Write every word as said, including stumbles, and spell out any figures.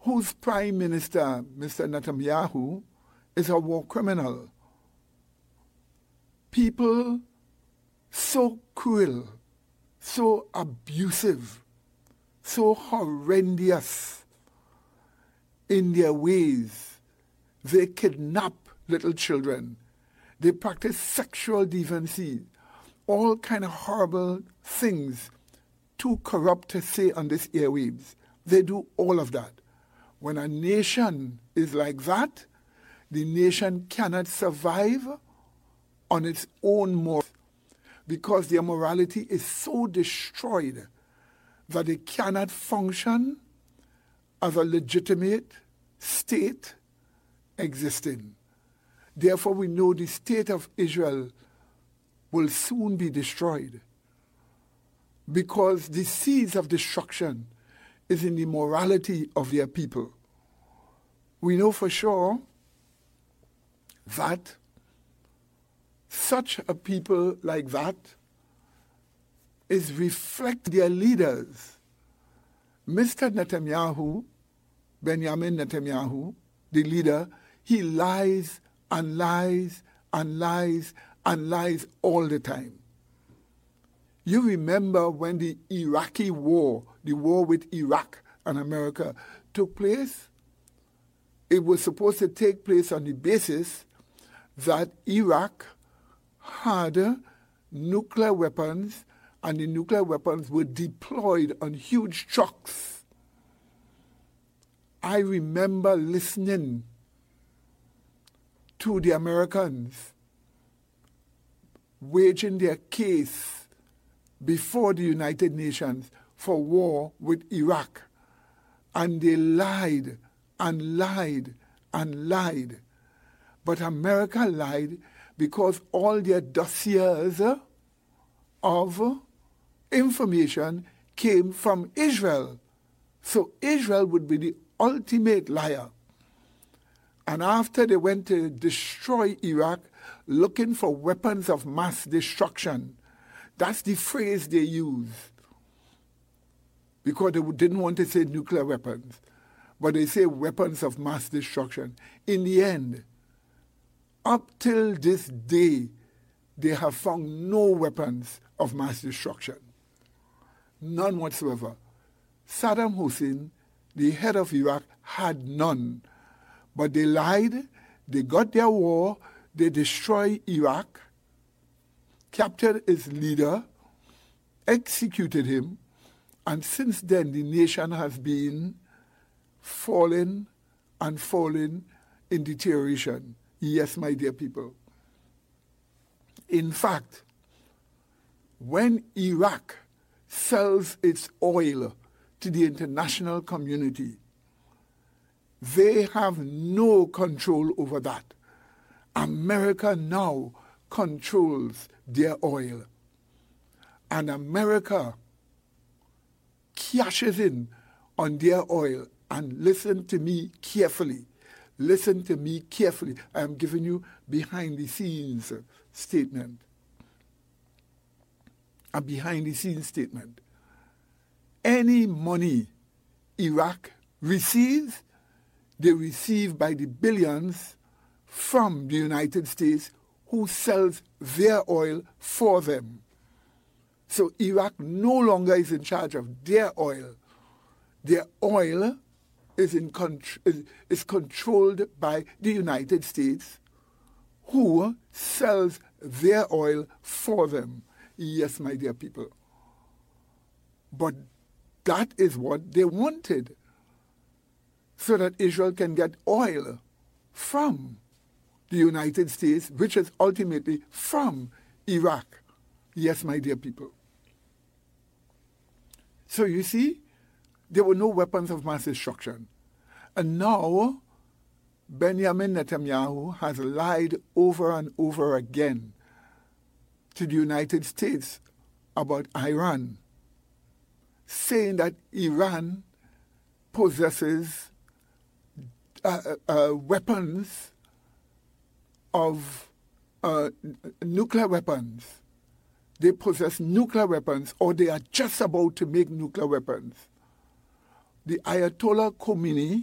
whose prime minister, Mister Netanyahu, is a war criminal. People so cruel, so abusive, so horrendous in their ways. They kidnap little children. They practice sexual deviancy, all kind of horrible things, too corrupt to say on this airwaves. They do all of that. When a nation is like that, the nation cannot survive on its own morals because their morality is so destroyed that it cannot function as a legitimate state existing. Therefore, we know the state of Israel will soon be destroyed because the seeds of destruction is in the morality of their people. We know for sure that such a people like that is reflect their leaders. Mister Netanyahu, Benjamin Netanyahu, the leader, he lies and lies and lies and lies all the time. You remember when the Iraqi war, the war with Iraq and America, took place? It was supposed to take place on the basis that Iraq had nuclear weapons and the nuclear weapons were deployed on huge trucks. I remember listening to the Americans waging their case before the United Nations for war with Iraq. And they lied and lied and lied. But America lied because all their dossiers of information came from Israel. So Israel would be the ultimate liar. And after they went to destroy Iraq, looking for weapons of mass destruction, that's the phrase they used, because they didn't want to say nuclear weapons, but they say weapons of mass destruction. In the end, up till this day, they have found no weapons of mass destruction. None whatsoever. Saddam Hussein, the head of Iraq, had none. But they lied, they got their war, they destroyed Iraq, captured its leader, executed him, and since then the nation has been falling and falling in deterioration. Yes, my dear people. In fact, when Iraq sells its oil to the international community, they have no control over that. America now controls their oil. And America cashes in on their oil. And listen to me carefully. Listen to me carefully. I am giving you behind the scenes statement. A behind the scenes statement. Any money Iraq receives, they receive by the billions from the United States, who sells their oil for them. So Iraq no longer is in charge of their oil. Their oil is, in contr- is, is controlled by the United States, who sells their oil for them. Yes, my dear people. But that is what they wanted, so that Israel can get oil from the United States, which is ultimately from Iraq. Yes, my dear people. So you see, there were no weapons of mass destruction. And now, Benjamin Netanyahu has lied over and over again to the United States about Iran, saying that Iran possesses uh, uh, weapons of uh, nuclear weapons. They possess nuclear weapons, or they are just about to make nuclear weapons. The Ayatollah Khomeini